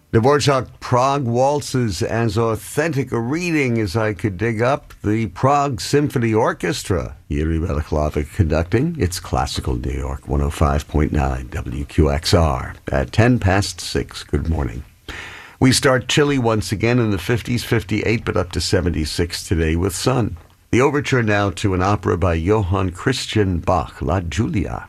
Dvorak Prague Waltzes, as authentic a reading as I could dig up. The Prague Symphony Orchestra, Yuri Beliklavik conducting. It's Classical New York, 105.9 WQXR at 6:10. Good morning. We start chilly once again in the 50s, 58, but up to 76 today with sun. The overture now to an opera by Johann Christian Bach, La Giulia.